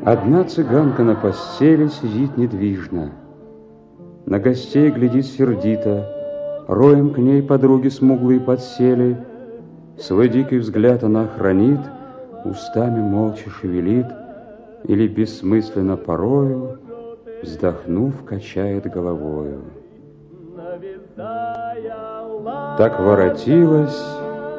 Одна цыганка на постели сидит недвижно, на гостей глядит сердито, роем к ней подруги смуглые подсели. Свой дикий взгляд она хранит, устами молча шевелит, или бессмысленно порою, вздохнув, качает головою. Так воротилась